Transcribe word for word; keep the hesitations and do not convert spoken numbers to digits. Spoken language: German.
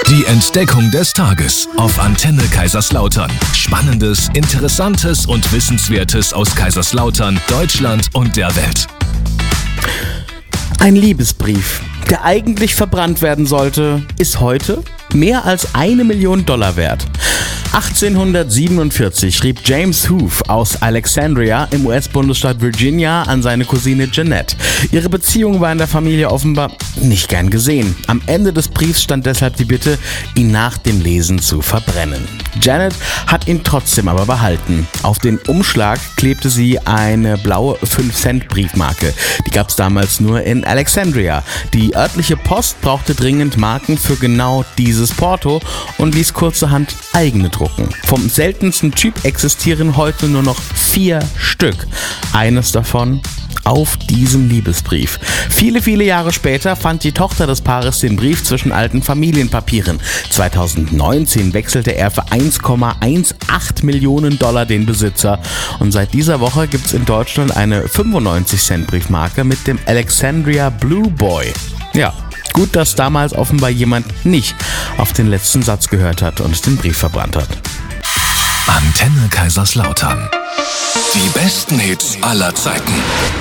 Die Entdeckung des Tages auf Antenne Kaiserslautern. Spannendes, Interessantes und Wissenswertes aus Kaiserslautern, Deutschland und der Welt. Ein Liebesbrief, der eigentlich verbrannt werden sollte, ist heute mehr als eine Million Dollar wert. achtzehnhundertsiebenundvierzig schrieb James Hoof aus Alexandria im U S-Bundesstaat Virginia an seine Cousine Jeanette. Ihre Beziehung war in der Familie offenbar nicht gern gesehen. Am Ende des Briefs stand deshalb die Bitte, ihn nach dem Lesen zu verbrennen. Janet hat ihn trotzdem aber behalten. Auf den Umschlag klebte sie eine blaue fünf Cent Briefmarke. Die gab es damals nur in Alexandria. Die örtliche Post brauchte dringend Marken für genau dieses Porto und ließ kurzerhand eigene drucken. Vom seltensten Typ existieren heute nur noch vier Stück. Eines davon auf diesem Liebesbrief. Viele, viele Jahre später fand die Tochter des Paares den Brief zwischen alten Familienpapieren. zweitausendneunzehn wechselte er für eins Komma achtzehn Millionen Dollar den Besitzer. Und seit dieser Woche gibt es in Deutschland eine fünfundneunzig Cent Briefmarke mit dem Alexandria Blue Boy. Ja, gut, dass damals offenbar jemand nicht auf den letzten Satz gehört hat und den Brief verbrannt hat. Antenne Kaiserslautern. Die besten Hits aller Zeiten.